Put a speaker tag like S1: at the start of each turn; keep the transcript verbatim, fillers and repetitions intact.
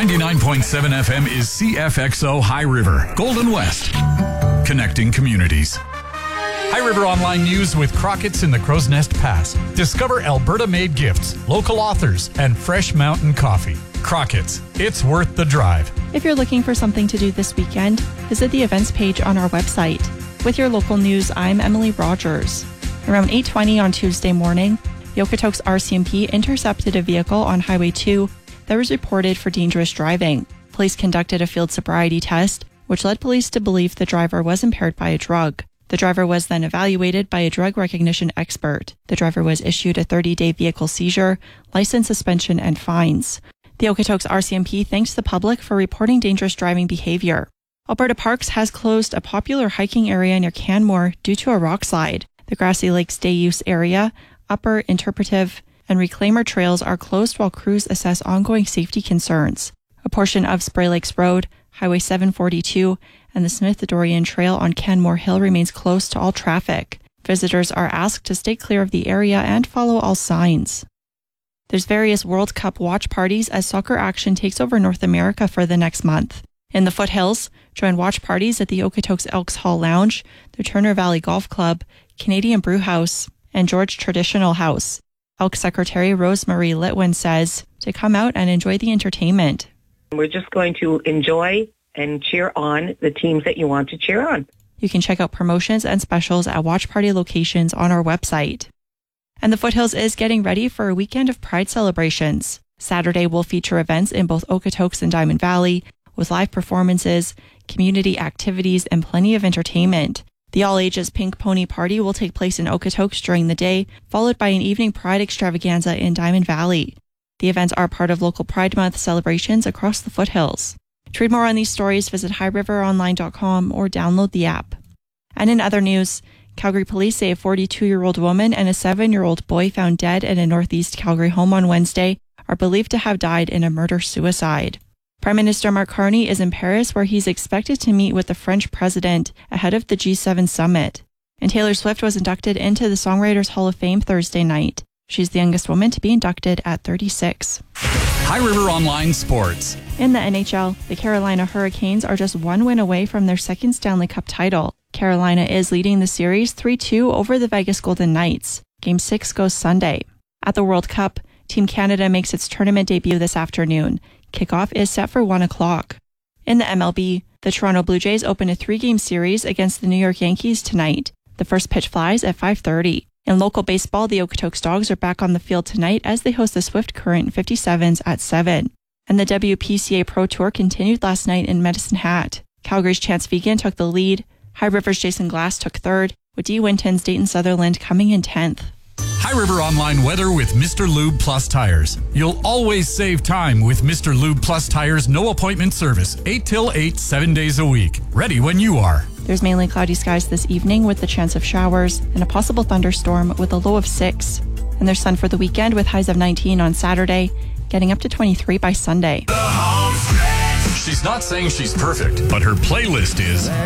S1: ninety-nine point seven F M is C F X O High River, Golden West. Connecting communities. High River Online News with Crockett's in the Crow's Nest Pass. Discover Alberta-made gifts, local authors, and fresh mountain coffee. Crockett's. It's worth the drive.
S2: If you're looking for something to do this weekend, visit the events page on our website. With your local news, I'm Emily Rogers. Around eight twenty on Tuesday morning, the Okotoks R C M P intercepted a vehicle on Highway two that was reported for dangerous driving. Police conducted a field sobriety test, which led police to believe the driver was impaired by a drug. The driver was then evaluated by a drug recognition expert. The driver was issued a thirty-day vehicle seizure, license suspension, and fines. The Okotoks R C M P thanks the public for reporting dangerous driving behavior. Alberta Parks has closed a popular hiking area near Canmore due to a rock slide. The Grassy Lakes Day Use Area, Upper, Interpretive, and Reclaimer trails are closed while crews assess ongoing safety concerns. A portion of Spray Lakes Road, Highway seven forty-two, and the Smith-Dorian Trail on Canmore Hill remains closed to all traffic. Visitors are asked to stay clear of the area and follow all signs. There's various World Cup watch parties as soccer action takes over North America for the next month. In the Foothills, join watch parties at the Okotoks Elks Hall Lounge, the Turner Valley Golf Club, Canadian Brew House, and George Traditional House. Elk Secretary Rosemary Litwin says to come out and enjoy the entertainment.
S3: We're just going to enjoy and cheer on the teams that you want to cheer on.
S2: You can check out promotions and specials at watch party locations on our website. And the Foothills is getting ready for a weekend of Pride celebrations. Saturday will feature events in both Okotoks and Diamond Valley, with live performances, community activities, and plenty of entertainment. The all-ages Pink Pony Party will take place in Okotoks during the day, followed by an evening Pride extravaganza in Diamond Valley. The events are part of local Pride Month celebrations across the Foothills. To read more on these stories, visit high river online dot com or download the app. And in other news, Calgary police say a forty-two-year-old woman and a seven-year-old boy found dead in a northeast Calgary home on Wednesday are believed to have died in a murder-suicide. Prime Minister Mark Carney is in Paris, where he's expected to meet with the French president ahead of the G seven summit. And Taylor Swift was inducted into the Songwriters Hall of Fame Thursday night. She's the youngest woman to be inducted at thirty-six.
S1: High River Online Sports.
S2: In the N H L, the Carolina Hurricanes are just one win away from their second Stanley Cup title. Carolina is leading the series three two over the Vegas Golden Knights. Game six goes Sunday. At the World Cup, Team Canada makes its tournament debut this afternoon. Kickoff is set for one o'clock. In the M L B, the Toronto Blue Jays open a three-game series against the New York Yankees tonight. The first pitch flies at five thirty. In local baseball, the Okotoks Dogs are back on the field tonight as they host the Swift Current fifty-sevens at seven. And the W P C A Pro Tour continued last night in Medicine Hat. Calgary's Chance Vegan took the lead. High River's Jason Glass took third, with D. Winton's Dayton Sutherland coming in tenth.
S1: High River Online weather with Mister Lube Plus Tires. You'll always save time with Mister Lube Plus Tires no appointment service, eight till eight, seven days a week. Ready when you are.
S2: There's mainly cloudy skies this evening with the chance of showers and a possible thunderstorm with a low of six. And there's sun for the weekend with highs of nineteen on Saturday, getting up to twenty-three by Sunday.
S1: She's not saying she's perfect, but her playlist is